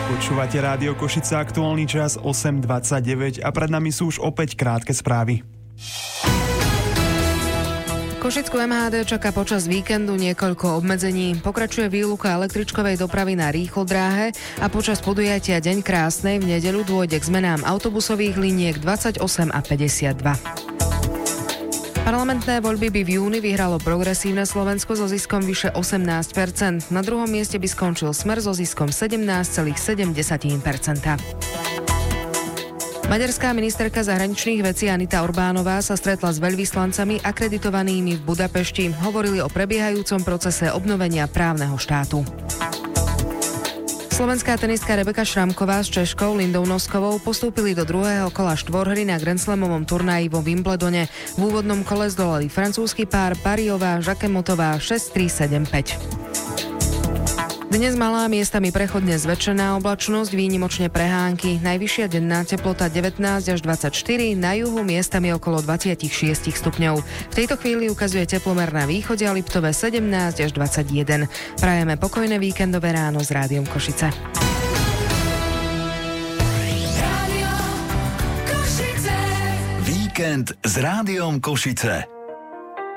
Počúvate Rádio Košice, aktuálny čas 8:29 a pred nami sú už opäť krátke správy. Košickú MHD čaká počas víkendu niekoľko obmedzení. Pokračuje výluka električkovej dopravy na rýchlodráhe a počas podujatia Deň krásnej v nedeľu dôjde k zmenám autobusových liniek 28 a 52. Parlamentné voľby by v júni vyhralo Progresívne Slovensko so ziskom vyše 18%. Na druhom mieste by skončil Smer so ziskom 17,7%. Maďarská ministerka zahraničných vecí Anita Orbánová sa stretla s veľvyslancami akreditovanými v Budapešti. Hovorili o prebiehajúcom procese obnovenia právneho štátu. Slovenská tenistka Rebeka Šramková s Češkou Lindou Noskovou postúpili do druhého kola štvorhry na Grand Slamovom turnaji vo Wimbledone. V úvodnom kole zdolali francúzsky pár Pariová, Žakemotová 6-3-7-5. Dnes malá miestami prechodne zväčšená oblačnosť, výnimočne prehánky. Najvyššia denná teplota 19 až 24, na juhu miestami okolo 26 stupňov. V tejto chvíli ukazuje teplomer na východe a Liptove 17 až 21. Prajeme pokojné víkendové ráno s Rádiom Košice. Víkend s Rádiom Košice.